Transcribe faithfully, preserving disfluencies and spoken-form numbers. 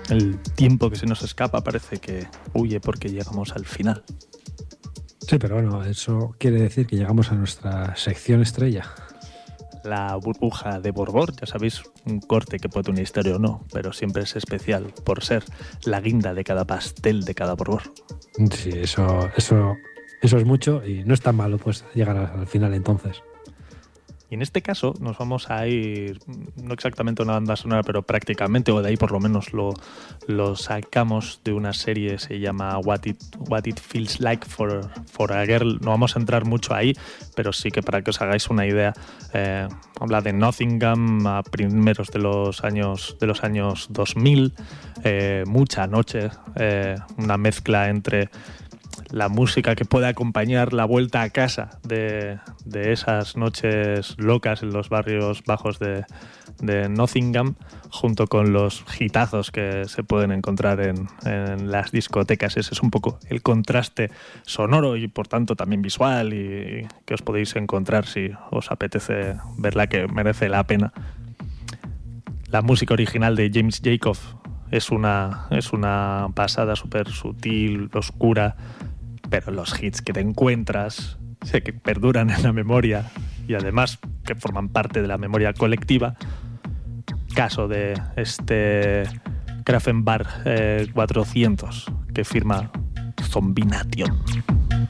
El tiempo que se nos escapa parece que huye porque llegamos al final. Sí, pero bueno, eso quiere decir que llegamos a nuestra sección estrella. La burbuja de Borbor, ya sabéis, un corte que puede tener una historia o no, pero siempre es especial por ser la guinda de cada pastel de cada Borbor. Sí, eso, eso, eso es mucho y no es tan malo pues llegar al final entonces. Y en este caso nos vamos a ir, no exactamente a una banda sonora, pero prácticamente, o de ahí por lo menos lo, lo sacamos de una serie, se llama What It, What It Feels Like for, for a Girl. No vamos a entrar mucho ahí, pero sí que para que os hagáis una idea, eh, habla de Nottingham a primeros de los años, de los años dos mil, eh, mucha noche, eh, una mezcla entre la música que puede acompañar la vuelta a casa de, de esas noches locas en los barrios bajos de, de Nottingham, junto con los hitazos que se pueden encontrar en, en las discotecas. Ese es un poco el contraste sonoro y por tanto también visual, y, y que os podéis encontrar si os apetece verla, que merece la pena. La música original de James Jacob es una, es una pasada, súper sutil, oscura, pero los hits que te encuentras, sé que perduran en la memoria y además que forman parte de la memoria colectiva. Caso de este Kraftwerk eh, cuatrocientos que firma Zombie Nation.